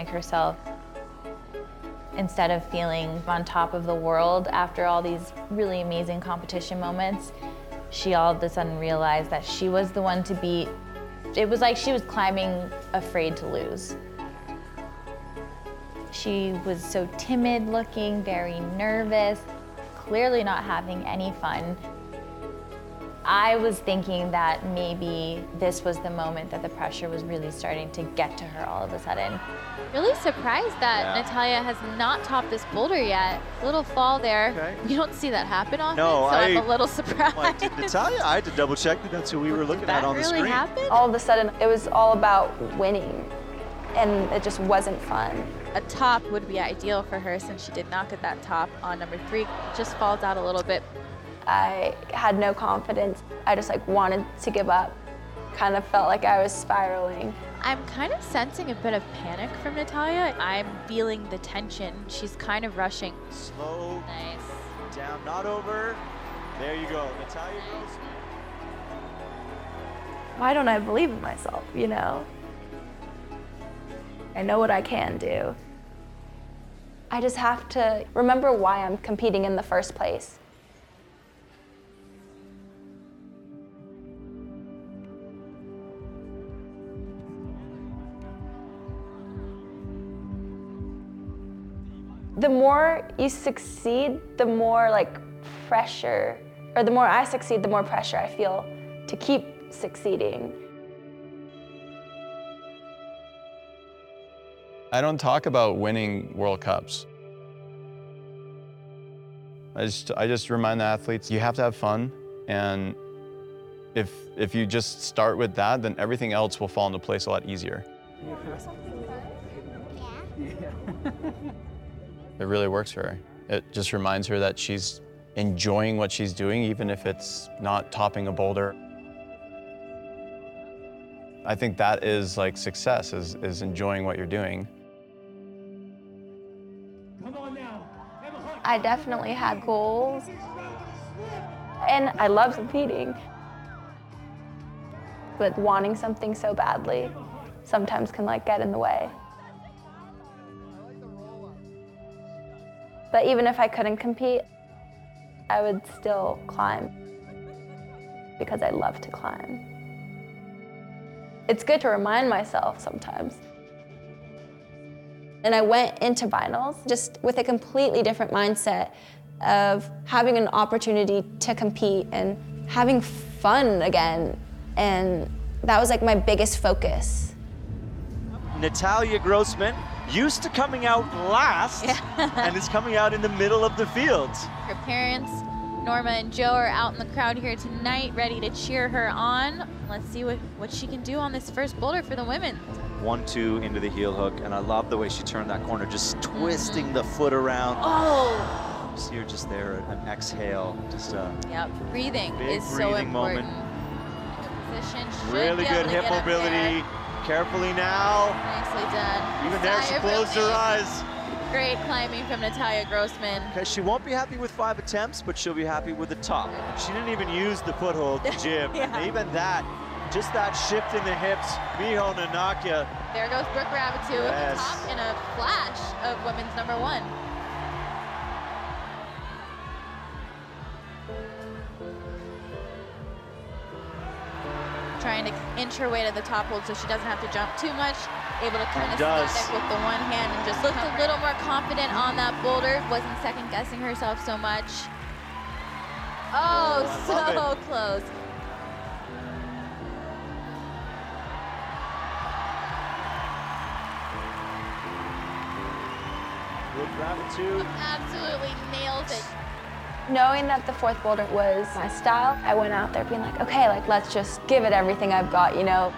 like herself. Instead of feeling on top of the world after all these really amazing competition moments, she all of a sudden realized that she was the one to beat. It was like she was climbing afraid to lose. She was so timid looking, very nervous, clearly not having any fun. I was thinking that maybe this was the moment that the pressure was really starting to get to her all of a sudden. Really surprised that Natalia has not topped this boulder yet. Little fall there. Okay. You don't see that happen often, No, so I'm a little surprised. Like, did Natalia? I had to double check that that's who we were looking at on the really screen. happen? All of a sudden, it was all about winning, and it just wasn't fun. A top would be ideal for her since she did not get that top on number 3. Just falls out a little bit. I had no confidence. I just wanted to give up. Kind of felt like I was spiraling. I'm kind of sensing a bit of panic from Natalia. I'm feeling the tension. She's kind of rushing. Slow. Nice. Down, not over. There you go. Natalia Grossman. Why don't I believe in myself, you know? I know what I can do. I just have to remember why I'm competing in the first place. The more you succeed, the more pressure, or the more I succeed, the more pressure I feel to keep succeeding. I don't talk about winning World Cups. I just remind the athletes, you have to have fun, and if you just start with that, then everything else will fall into place a lot easier. It really works for her. It just reminds her that she's enjoying what she's doing, even if it's not topping a boulder. I think that is success, is enjoying what you're doing. I definitely had goals, and I love competing. But wanting something so badly sometimes can get in the way. But even if I couldn't compete, I would still climb because I love to climb. It's good to remind myself sometimes. And I went into finals just with a completely different mindset of having an opportunity to compete and having fun again. And that was my biggest focus. Natalia Grossman, used to coming out last, and is coming out in the middle of the field. Her parents, Norma and Joe, are out in the crowd here tonight, ready to cheer her on. Let's see what she can do on this first boulder for the women. 1-2 into the heel hook, and I love the way she turned that corner, just twisting the foot around. Oh! See her just there, an exhale, just Yep, breathing is so breathing important. moment. Position should Really be able good to hip get up mobility. there. Carefully now. Nicely done. Even there, she closed her eyes. Great climbing from Natalia Grossman. Okay, she won't be happy with 5 attempts, but she'll be happy with the top. She didn't even use the foothold to jib. And even that, just that shift in the hips, Miho Nanakia. There goes Brooke Rabbittu at the top in a flash of women's number 1. Trying to inch her way to the top hold so she doesn't have to jump too much. Able to kind of static with the one hand and just looked a little more confident on that boulder. Wasn't second guessing herself so much. Oh, so close. Brooke Rabbittu. Absolutely nailed it. Knowing that the fourth boulder was my style, I went out there being okay, let's just give it everything I've got, you know.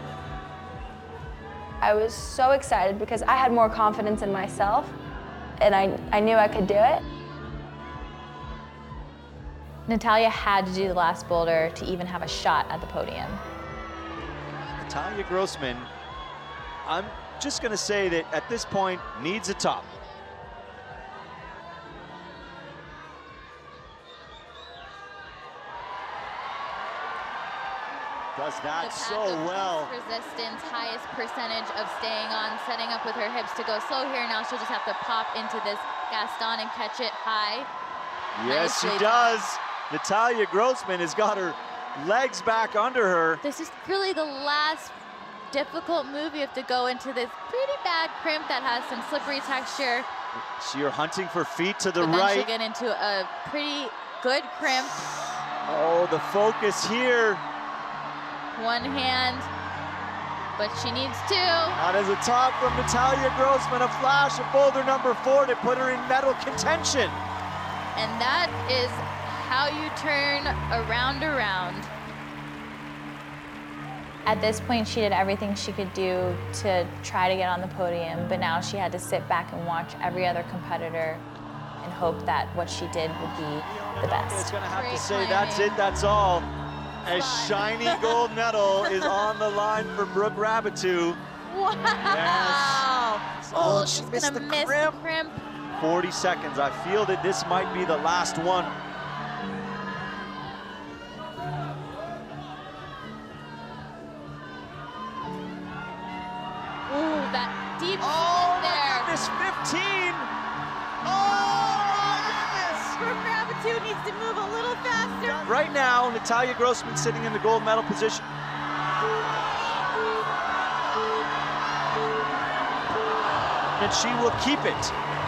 I was so excited because I had more confidence in myself, and I knew I could do it. Natalia had to do the last boulder to even have a shot at the podium. Natalia Grossman, I'm just going to say that at this point, needs a top. Does that The path so of well. least resistance, highest percentage of staying on, setting up with her hips to go slow here. Now she'll just have to pop into this Gaston and catch it high. Yes, she Nicely does. Natalia Grossman has got her legs back under her. This is really the last difficult move. You have to go into this pretty bad crimp that has some slippery texture. So you're hunting for feet to the But then right. she'll get into a pretty good crimp. Oh, the focus here. One hand, but she needs two. That is a top from Natalia Grossman, a flash of boulder number 4 to put her in medal contention. And that is how you turn around. At this point, she did everything she could do to try to get on the podium, but now she had to sit back and watch every other competitor and hope that what she did would be the best. It's gonna have to Great say that's timing. it, that's all. A shiny gold medal is on the line for Brooke Raboutou. Wow! Yes. Oh, she she's missed gonna the miss crimp. the crimp. 40 seconds. I feel that this might be the last one. Ooh, that deep Oh, spin there. goodness, 15. Oh, my goodness. Brooke Raboutou needs to move a little faster. Right now, Natalia Grossman sitting in the gold medal position. And she will keep it.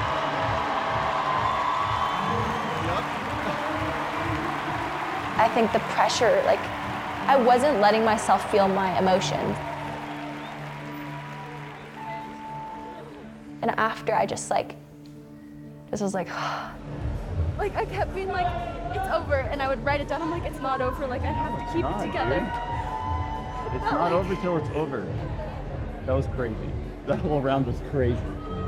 I think the pressure, like, I wasn't letting myself feel my emotions. And after, I just like, this was like, Like, I kept being like, it's over, and I would write it down. I'm like, it's not over. Like, I have to keep it together. It's not over till it's over. That was crazy. That whole round was crazy.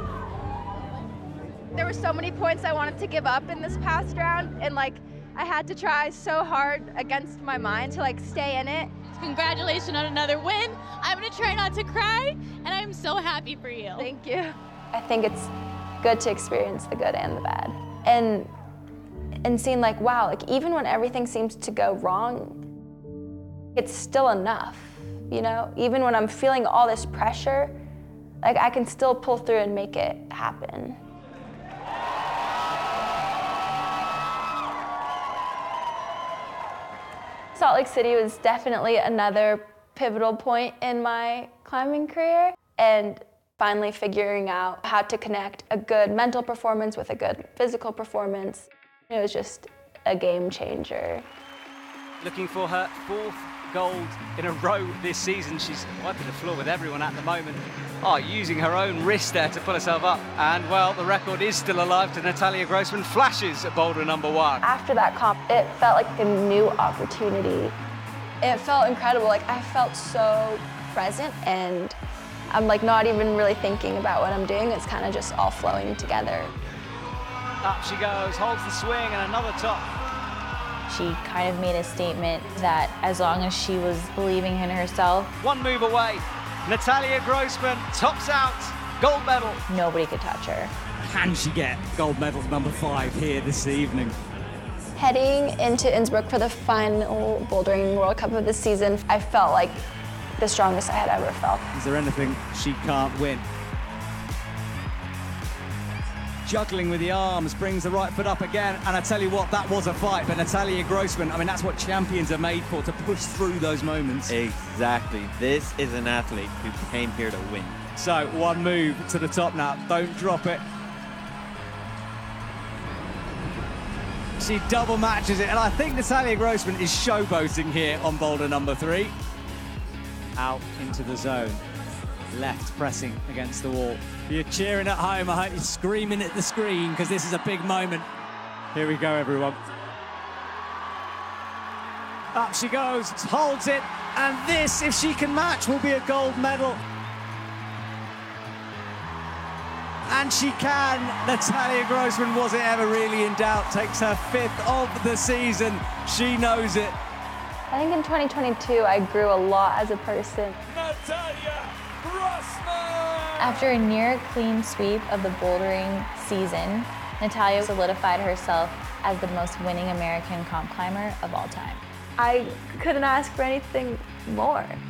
There were so many points I wanted to give up in this past round, and like, I had to try so hard against my mind to like stay in it. Congratulations on another win. I'm gonna try not to cry, and I'm so happy for you. Thank you. I think it's good to experience the good and the bad. And seeing like, wow, like even when everything seems to go wrong, it's still enough, you know? Even when I'm feeling all this pressure, like I can still pull through and make it happen. Salt Lake City was definitely another pivotal point in my climbing career, and finally figuring out how to connect a good mental performance with a good physical performance. It was just a game changer. Looking for her 4th gold in a row this season. She's wiping the floor with everyone at the moment. Oh, using her own wrist there to pull herself up. And, well, the record is still alive to Natalia Grossman. Flashes at boulder number 1. After that comp, it felt like a new opportunity. It felt incredible. Like I felt so present, and I'm like not even really thinking about what I'm doing. It's kind of just all flowing together. Up she goes, holds the swing, and another top. She kind of made a statement that as long as she was believing in herself, One move away. Natalia Grossman tops out. Gold medal. nobody could touch her. Can she get gold medal number 5 here this evening? Heading into Innsbruck for the final bouldering World Cup of the season, I felt like the strongest I had ever felt. Is there anything she can't win? Juggling with the arms, brings the right foot up again, and I tell you what, that was a fight, but Natalia Grossman, I mean, that's what champions are made for, to push through those moments. Exactly. This is an athlete who came here to win. So, one move to the top now, don't drop it. She double matches it, and I think Natalia Grossman is showboating here on boulder number 3. Out into the zone, left pressing against the wall. If you're cheering at home, I hope you're screaming at the screen, because this is a big moment. Here we go, everyone. Up she goes, holds it, and this, if she can match, will be a gold medal. And she can. Natalia Grossman, was it ever really in doubt? Takes her 5th of the season. She knows it. I think in 2022, I grew a lot as a person. Natalia Grossman! After a near clean sweep of the bouldering season, Natalia solidified herself as the most winning American comp climber of all time. I couldn't ask for anything more.